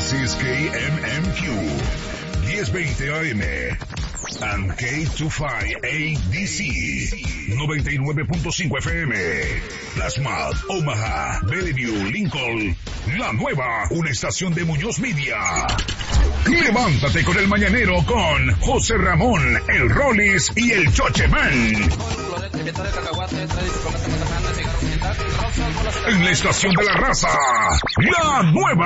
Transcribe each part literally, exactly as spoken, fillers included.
This is K M M Q, diez veinte A M, and K veinticinco A D C, noventa y nueve punto cinco F M, Plasma, Omaha, Bellevue, Lincoln, La Nueva, una estación de Muñoz Media. Levántate con el mañanero con José Ramón, el Rollis y el Chochemán. En la estación de la raza, La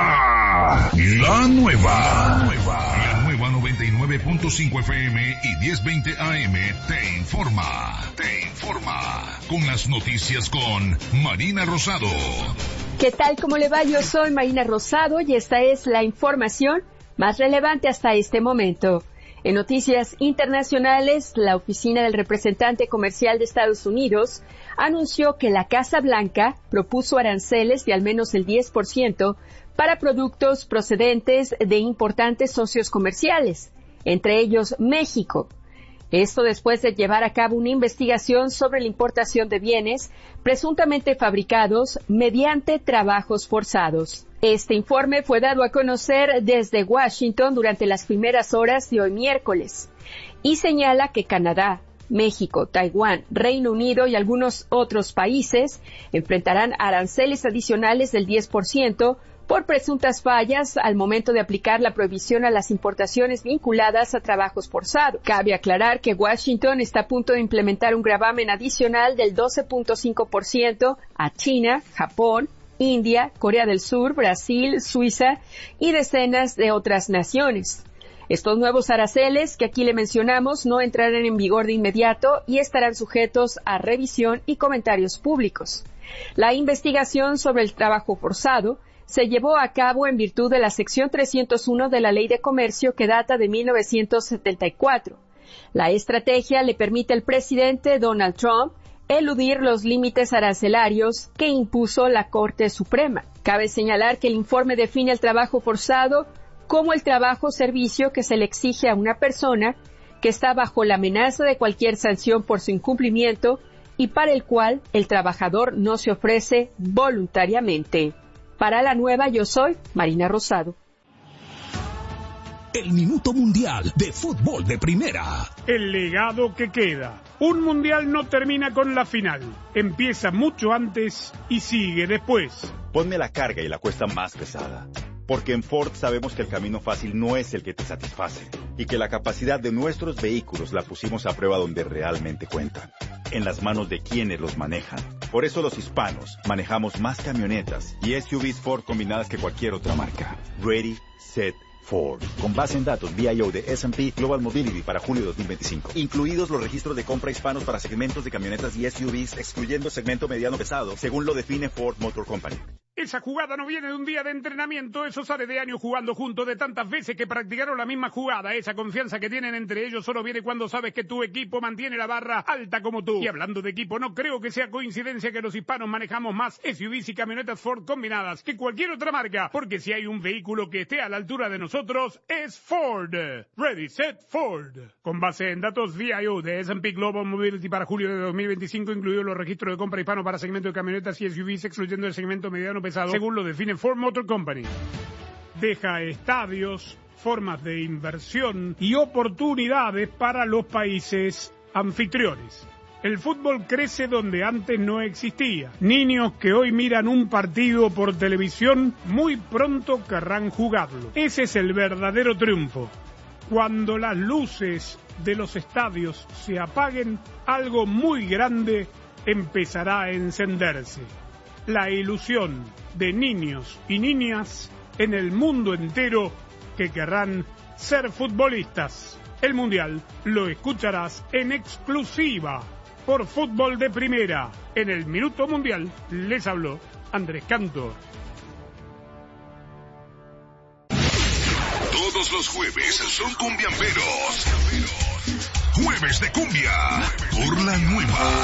Nueva. La Nueva. La Nueva. La Nueva noventa y nueve punto cinco F M y diez veinte A M te informa. Te informa. Con las noticias con Marina Rosado. ¿Qué tal? ¿Cómo le va? Yo soy Marina Rosado y esta es la información más relevante hasta este momento. En noticias internacionales, la oficina del representante comercial de Estados Unidos anunció que la Casa Blanca propuso aranceles de al menos el diez por ciento para productos procedentes de importantes socios comerciales, entre ellos México. Esto después de llevar a cabo una investigación sobre la importación de bienes presuntamente fabricados mediante trabajos forzados. Este informe fue dado a conocer desde Washington durante las primeras horas de hoy miércoles y señala que Canadá, México, Taiwán, Reino Unido y algunos otros países enfrentarán aranceles adicionales del diez por ciento por presuntas fallas al momento de aplicar la prohibición a las importaciones vinculadas a trabajos forzados. Cabe aclarar que Washington está a punto de implementar un gravamen adicional del doce punto cinco por ciento a China, Japón, India, Corea del Sur, Brasil, Suiza y decenas de otras naciones. Estos nuevos aranceles que aquí le mencionamos no entrarán en vigor de inmediato y estarán sujetos a revisión y comentarios públicos. La investigación sobre el trabajo forzado se llevó a cabo en virtud de la sección trescientos uno de la Ley de Comercio que data de mil novecientos setenta y cuatro. La estrategia le permite al presidente Donald Trump eludir los límites arancelarios que impuso la Corte Suprema. Cabe señalar que el informe define el trabajo forzado como el trabajo o servicio que se le exige a una persona que está bajo la amenaza de cualquier sanción por su incumplimiento y para el cual el trabajador no se ofrece voluntariamente. Para La Nueva, yo soy Marina Rosado. El Minuto Mundial de Fútbol de Primera. El legado que queda. Un mundial no termina con la final. Empieza mucho antes y sigue después. Ponme la carga y la cuesta más pesada. Porque en Ford sabemos que el camino fácil no es el que te satisface. Y que la capacidad de nuestros vehículos la pusimos a prueba donde realmente cuentan. En las manos de quienes los manejan. Por eso los hispanos manejamos más camionetas y S U Vs Ford combinadas que cualquier otra marca. Ready, set, Ford. Con base en datos V I O de S and P Global Mobility para julio de dos mil veinticinco. Incluidos los registros de compra hispanos para segmentos de camionetas y S U Vs, excluyendo el segmento mediano pesado, según lo define Ford Motor Company. Esa jugada no viene de un día de entrenamiento, eso sale de años jugando juntos, de tantas veces que practicaron la misma jugada. Esa confianza que tienen entre ellos solo viene cuando sabes que tu equipo mantiene la barra alta como tú. Y hablando de equipo, no creo que sea coincidencia que los hispanos manejamos más S U Vs y camionetas Ford combinadas que cualquier otra marca, porque si hay un vehículo que esté a la altura de nosotros, es Ford. Ready, set, Ford. Con base en datos V I O de S and P Global Mobility para julio de dos mil veinticinco, incluidos los registros de compra hispano para segmento de camionetas y S U Vs, excluyendo el segmento mediano pesado, según lo define Ford Motor Company. Deja estadios, formas de inversión y oportunidades para los países anfitriones. El fútbol crece donde antes no existía. Niños que hoy miran un partido por televisión, muy pronto querrán jugarlo. Ese es el verdadero triunfo. Cuando las luces de los estadios se apaguen, algo muy grande empezará a encenderse. La ilusión de niños y niñas en el mundo entero que querrán ser futbolistas. El Mundial lo escucharás en exclusiva por Fútbol de Primera. En el Minuto Mundial les habló Andrés Cantor. Todos los jueves son cumbiamberos. Jueves de cumbia por La Nueva.